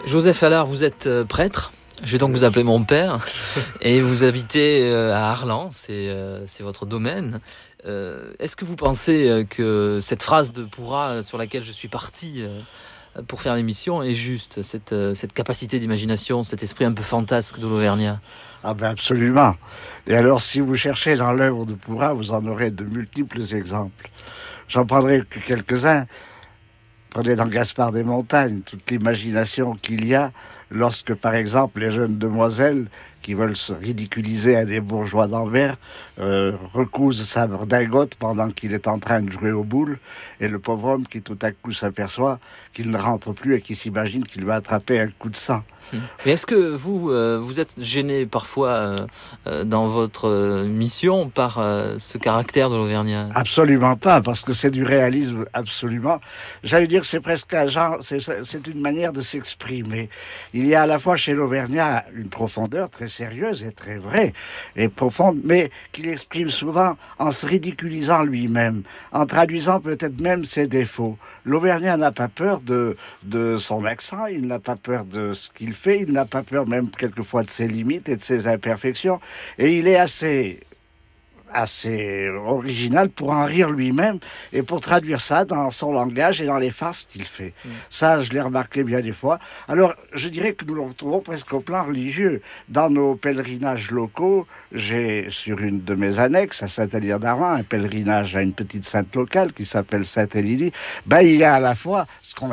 Joseph Allard, vous êtes prêtre. Je vais donc vous appeler mon père. Et vous habitez à Arlan, c'est votre domaine. Est-ce que vous pensez que cette phrase de Pourra sur laquelle je suis parti pour faire l'émission est juste, cette capacité d'imagination, cet esprit un peu fantasque de l'Auvergnat? Ah ben absolument. Et alors, si vous cherchez dans l'œuvre de Pourra, vous en aurez de multiples exemples. J'en prendrai que quelques-uns. Prenez dans Gaspard des Montagnes toute l'imagination qu'il y a lorsque, par exemple, les jeunes demoiselles qui veulent se ridiculiser à des bourgeois d'Anvers recousent sa redingote pendant qu'il est en train de jouer aux boules, et le pauvre homme qui tout à coup s'aperçoit qu'il ne rentre plus et qui s'imagine qu'il va attraper un coup de sang. Mais est-ce que vous êtes gêné parfois dans votre mission par ce caractère de l'Auvergnat? Absolument pas, parce que c'est du réalisme, absolument. J'allais dire que c'est presque un genre, c'est une manière de s'exprimer. Il y a à la fois chez l'Auvergnat une profondeur très sérieuse et très vraie et profonde, mais qu'il exprime souvent en se ridiculisant lui-même, en traduisant peut-être même ses défauts. L'Auvergnat n'a pas peur de son accent, il n'a pas peur de ce qu'il fait, il n'a pas peur même quelquefois de ses limites et de ses imperfections, et il est assez original pour en rire lui-même et pour traduire ça dans son langage et dans les farces qu'il fait. Ça, je l'ai remarqué bien des fois. Alors, je dirais que nous le retrouvons presque au plan religieux. Dans nos pèlerinages locaux, j'ai sur une de mes annexes à Saint-Alyre d'Arlan un pèlerinage à une petite sainte locale qui s'appelle Sainte-Élilie. Il y a à la fois ce qu'on